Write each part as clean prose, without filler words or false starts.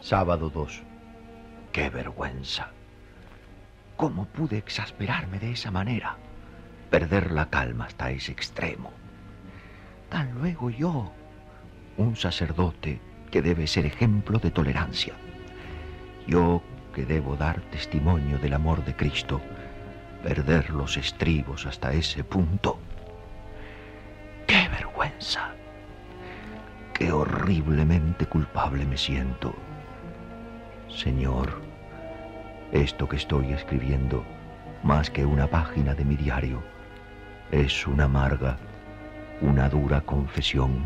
Sábado 2. ¡Qué vergüenza! ¿Cómo pude exasperarme de esa manera? Perder la calma hasta ese extremo. Tan luego yo, un sacerdote que debe ser ejemplo de tolerancia. Yo que debo dar testimonio del amor de Cristo, perder los estribos hasta ese punto. ¡Qué vergüenza! ¡Qué horriblemente culpable me siento! Señor, esto que estoy escribiendo, más que una página de mi diario, es una amarga, una dura confesión.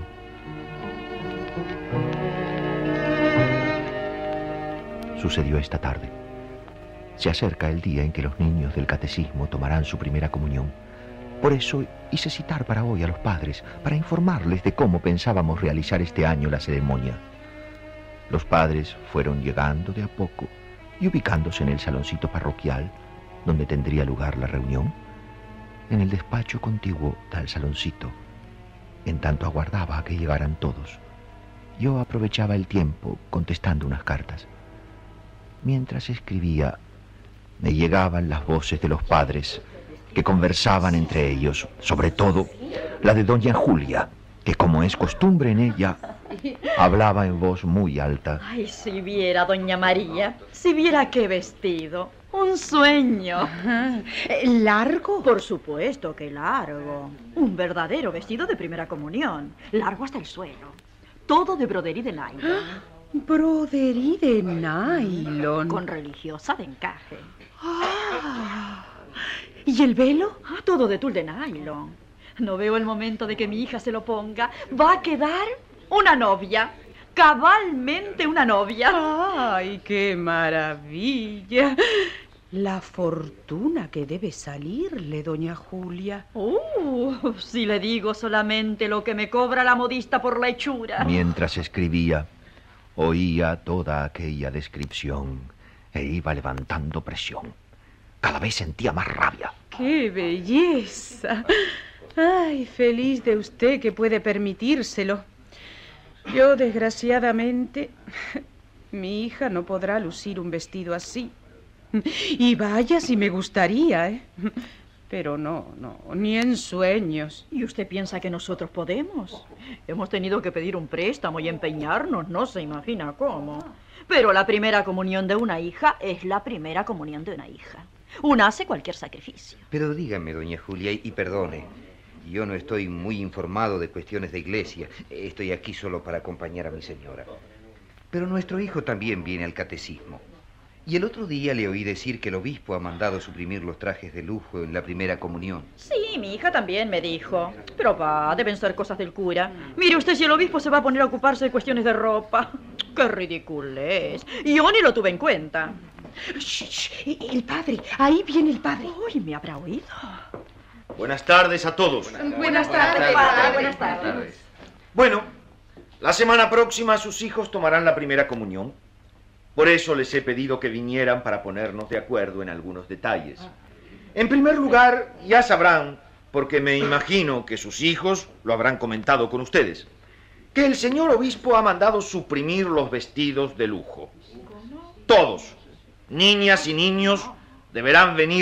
Sucedió esta tarde. Se acerca el día en que los niños del catecismo tomarán su primera comunión. Por eso hice citar para hoy a los padres, para informarles de cómo pensábamos realizar este año la ceremonia. Los padres fueron llegando de a poco y ubicándose en el saloncito parroquial, donde tendría lugar la reunión, en el despacho contiguo al saloncito. En tanto aguardaba a que llegaran todos, yo aprovechaba el tiempo contestando unas cartas. Mientras escribía, me llegaban las voces de los padres, que conversaban entre ellos, sobre todo la de doña Julia, que como es costumbre en ella, hablaba en voz muy alta. Ay, si viera, doña María, si viera qué vestido. Un sueño. ¿Largo? Por supuesto que largo. Un verdadero vestido de primera comunión. Largo hasta el suelo. Todo de broderí de nylon. Broderí de nylon. Con religiosa de encaje. Ah, ¿y el velo? Todo de tul de nylon. No veo el momento de que mi hija se lo ponga. Va a quedar una novia. Cabalmente una novia. ¡Ay, qué maravilla! La fortuna que debe salirle, doña Julia. Si le digo solamente lo que me cobra la modista por la hechura. Mientras escribía, oía toda aquella descripción e iba levantando presión. Cada vez sentía más rabia. ¡Qué belleza! Ay, feliz de usted que puede permitírselo. Yo, desgraciadamente, mi hija no podrá lucir un vestido así. Y vaya si me gustaría, ¿eh? Pero no, ni en sueños. ¿Y usted piensa que nosotros podemos? Hemos tenido que pedir un préstamo y empeñarnos, no se imagina cómo. Pero la primera comunión de una hija es la primera comunión de una hija. Una hace cualquier sacrificio. Pero dígame, doña Julia, y perdone, yo no estoy muy informado de cuestiones de iglesia. Estoy aquí solo para acompañar a mi señora. Pero nuestro hijo también viene al catecismo. Y el otro día le oí decir que el obispo ha mandado suprimir los trajes de lujo en la primera comunión. Sí, mi hija también me dijo. Pero deben ser cosas del cura. Mire usted si el obispo se va a poner a ocuparse de cuestiones de ropa. ¡Qué ridículo es! Yo ni lo tuve en cuenta. ¡Shh! El padre, ahí viene el padre. Uy, ¿me habrá oído? Buenas tardes a todos. Buenas tardes, padre. Buenas tardes. Bueno, la semana próxima sus hijos tomarán la primera comunión. Por eso les he pedido que vinieran para ponernos de acuerdo en algunos detalles. En primer lugar, ya sabrán, porque me imagino que sus hijos lo habrán comentado con ustedes, que el señor obispo ha mandado suprimir los vestidos de lujo. Todos, niñas y niños, deberán venir